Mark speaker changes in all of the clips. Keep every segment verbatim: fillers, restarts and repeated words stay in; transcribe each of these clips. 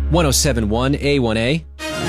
Speaker 1: one oh seven point one A one A.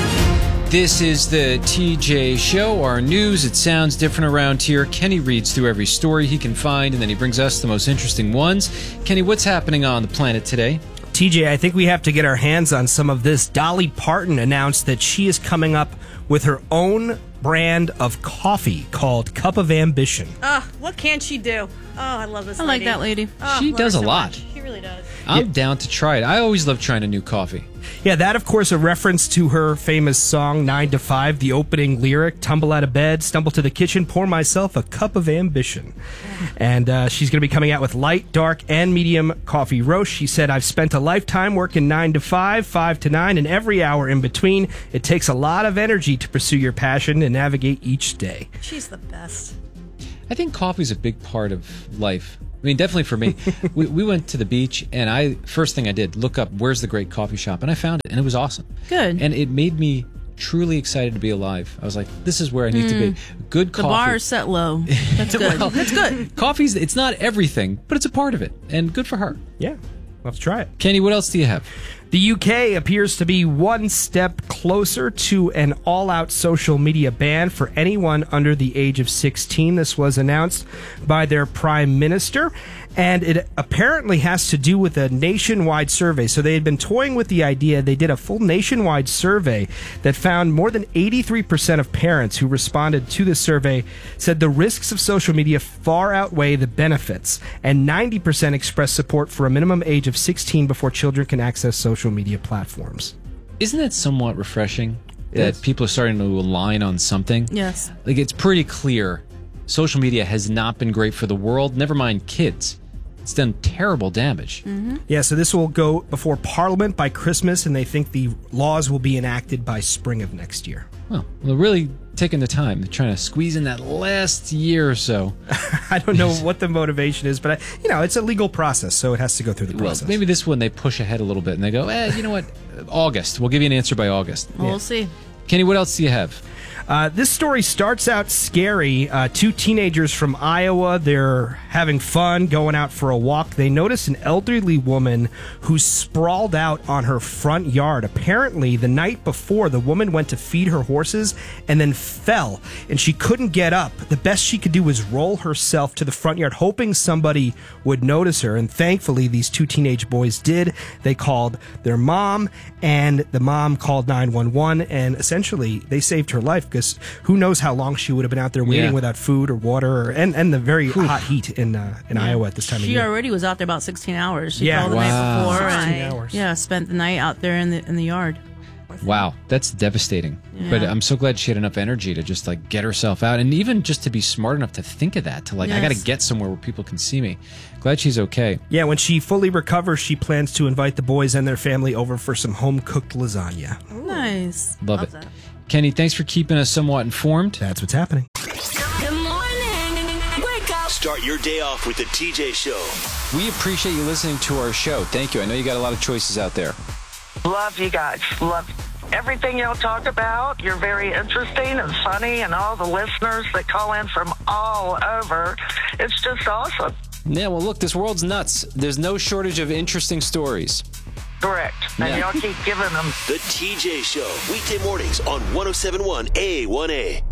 Speaker 1: This is the T J Show, our news. It sounds different around here. Kenny reads through every story he can find, and then he brings us the most interesting ones. Kenny, what's happening on the planet today?
Speaker 2: T J, I think we have to get our hands on some of this. Dolly Parton announced that she is coming up with her own brand of coffee called Cup of Ambition.
Speaker 3: Oh, what can she do? Oh, I love this
Speaker 4: I
Speaker 3: lady.
Speaker 4: like that lady.
Speaker 3: Oh,
Speaker 1: She
Speaker 3: love
Speaker 1: does
Speaker 3: her
Speaker 1: a
Speaker 3: so
Speaker 1: lot.
Speaker 3: much. She really does.
Speaker 1: I'm
Speaker 2: Yeah.
Speaker 1: down to try it. I always love trying a new coffee.
Speaker 2: Yeah, that, of course, a reference to her famous song, nine to five, the opening lyric, tumble out of bed, stumble to the kitchen, pour myself a cup of ambition. And uh, she's going to be coming out with light, dark, and medium coffee roast. She said, I've spent a lifetime working nine to five, five to nine, and every hour in between. It takes a lot of energy to pursue your passion and navigate each day.
Speaker 3: She's the best.
Speaker 1: I think coffee's a big part of life. I mean, definitely for me. we, we went to the beach, and I first thing I did, look up where's the great coffee shop, and I found it, and it was awesome.
Speaker 4: Good.
Speaker 1: And it made me truly excited to be alive. I was like, this is where I need to be. Good
Speaker 4: The
Speaker 1: coffee.
Speaker 4: bar is set low. That's good.
Speaker 1: Well,
Speaker 4: That's good.
Speaker 1: Coffee's, it's not everything, but it's a part of it, and good for her.
Speaker 2: Yeah, let's try it.
Speaker 1: Kenny, what else do you have?
Speaker 2: The U K appears to be one step closer to an all-out social media ban for anyone under the age of sixteen. This was announced by their prime minister, and it apparently has to do with a nationwide survey. So they had been toying with the idea. They did a full nationwide survey that found more than eighty-three percent of parents who responded to the survey said the risks of social media far outweigh the benefits, and ninety percent expressed support for a minimum age of sixteen before children can access social media platforms.
Speaker 1: Isn't that somewhat refreshing that
Speaker 2: Yes.
Speaker 1: people are starting to align on something?
Speaker 4: Yes.
Speaker 1: Like, it's pretty clear social media has not been great for the world, never mind kids. It's done terrible damage.
Speaker 2: Yeah, so this will go before Parliament by Christmas, and they think the laws will be enacted by spring of next year.
Speaker 1: Well, they're really taking the time. They're trying to squeeze in that last year or so.
Speaker 2: I don't know what the motivation is, but, I, you know, it's a legal process, so it has to go through the
Speaker 1: Well,
Speaker 2: process.
Speaker 1: maybe this one they push ahead a little bit and they go, eh, you know what? August. We'll give you an answer by August.
Speaker 4: Well, We'll see.
Speaker 1: Kenny, what else do you have?
Speaker 2: Uh, this story starts out scary. Uh, two teenagers from Iowa, they're having fun, going out for a walk. They notice an elderly woman who's sprawled out on her front yard. Apparently, the night before, the woman went to feed her horses and then fell, and she couldn't get up. The best she could do was roll herself to the front yard, hoping somebody would notice her, and thankfully, these two teenage boys did. They called their mom, and the mom called nine one one, and essentially, they saved her life, because who knows how long she would have been out there waiting
Speaker 1: Yeah.
Speaker 2: without food or water, or, and, and the very hot heat in uh, in Iowa at this time of
Speaker 4: She
Speaker 2: year.
Speaker 4: already was out there about sixteen hours. She
Speaker 2: Yeah.
Speaker 4: called the
Speaker 1: Wow.
Speaker 4: night before.
Speaker 2: sixteen
Speaker 4: and,
Speaker 2: hours.
Speaker 4: Yeah, spent the night out there in the in the yard.
Speaker 1: Wow, that's devastating. But I'm so glad she had enough energy to just like get herself out, and even just to be smart enough to think of that, to like, I got to
Speaker 4: Yes.
Speaker 1: get somewhere where people can see me. Glad she's okay.
Speaker 2: Yeah, when she fully recovers, she plans to invite the boys and their family over for some home-cooked lasagna.
Speaker 4: Nice.
Speaker 1: Love,
Speaker 3: Love
Speaker 1: it.
Speaker 3: that.
Speaker 1: Kenny, thanks for keeping us somewhat informed.
Speaker 2: That's what's happening.
Speaker 5: Good morning. Wake up.
Speaker 6: Start your day off with the T J Show.
Speaker 1: We appreciate you listening to our show. Thank you. I know you got a lot of choices out there.
Speaker 7: Love you guys. Love everything y'all talk about. You're very interesting and funny, and all the listeners that call in from all over. It's just awesome.
Speaker 1: Yeah, well, look, this world's nuts. There's no shortage of interesting stories.
Speaker 7: Correct. And
Speaker 1: Yeah.
Speaker 7: y'all keep giving them.
Speaker 6: The T J Show. Weekday mornings on one oh seven point one A one A.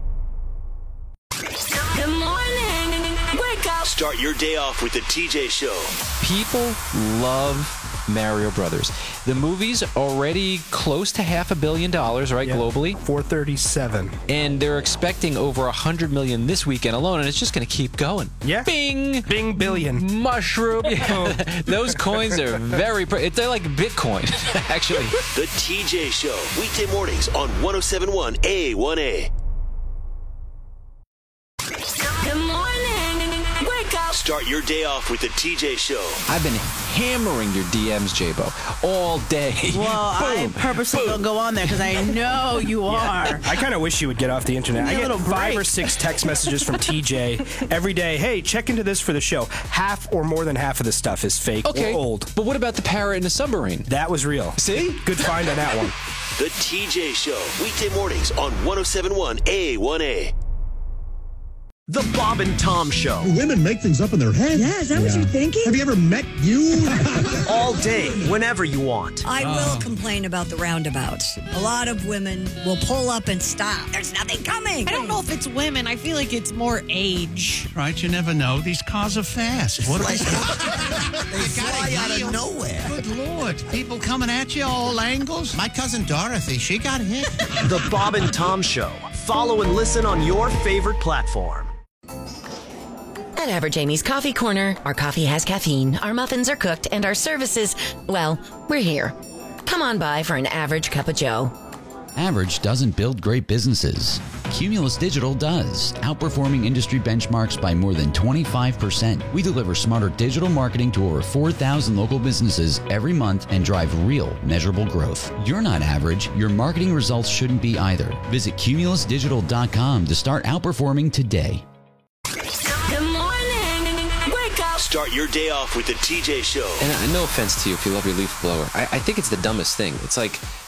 Speaker 5: Good morning. Wake up.
Speaker 6: Start your day off with the T J Show.
Speaker 1: People love Mario Brothers. The movie's already close to half a billion dollars, right,
Speaker 2: Yeah.
Speaker 1: globally?
Speaker 2: four thirty-seven.
Speaker 1: And they're expecting over a hundred million this weekend alone, and it's just going to keep going.
Speaker 2: Yeah.
Speaker 1: Bing!
Speaker 2: Bing billion.
Speaker 1: Mushroom. Those coins are very, pre- they're like Bitcoin, actually.
Speaker 6: The T J Show. Weekday mornings on one oh seven point one A one A.
Speaker 5: Good morning. Wake up.
Speaker 6: Start your day off with the T J Show.
Speaker 1: I've been hammering your D Ms, J-Bo, all day.
Speaker 4: Well, I purposely don't go on there because I know you are.
Speaker 2: I kind of wish you would get off the internet.
Speaker 4: Give me
Speaker 2: I
Speaker 4: a
Speaker 2: get
Speaker 4: little
Speaker 2: five
Speaker 4: break.
Speaker 2: or six text messages from T J every day. Hey, check into this for the show. Half or more than half of the stuff is fake
Speaker 1: Okay,
Speaker 2: or old.
Speaker 1: but what about the parrot in the submarine?
Speaker 2: That was real.
Speaker 1: See?
Speaker 2: Good find on that one.
Speaker 6: The T J Show. Weekday mornings on one oh seven point one A one A.
Speaker 8: The Bob and Tom Show.
Speaker 9: Women make things up in their head.
Speaker 10: Yeah, is that what you're thinking?
Speaker 9: Have you ever met you?
Speaker 8: All day, whenever you want.
Speaker 10: I will complain about the roundabouts. A lot of women will pull up and stop. There's nothing coming.
Speaker 4: I don't know if it's women. I feel like it's more age.
Speaker 11: Right, you never know. These cars are fast. What are they?
Speaker 12: They fly out of nowhere.
Speaker 11: Good Lord. People coming at you all angles.
Speaker 12: My cousin Dorothy, she got hit.
Speaker 8: The Bob and Tom Show. Follow and listen on your favorite platform.
Speaker 13: At Average Amy's Coffee Corner, our coffee has caffeine, our muffins are cooked, and our services, well, we're here. Come on by for an average cup of joe.
Speaker 14: Average doesn't build great businesses. Cumulus Digital does, outperforming industry benchmarks by more than twenty-five percent. We deliver smarter digital marketing to over four thousand local businesses every month and drive real, measurable growth. You're not average. Your marketing results shouldn't be either. Visit cumulus digital dot com to start outperforming today.
Speaker 5: Good morning. Wake up.
Speaker 6: Start your day off with the T J Show.
Speaker 15: And uh, no offense to you if you love your leaf blower. I, I think it's the dumbest thing. It's like,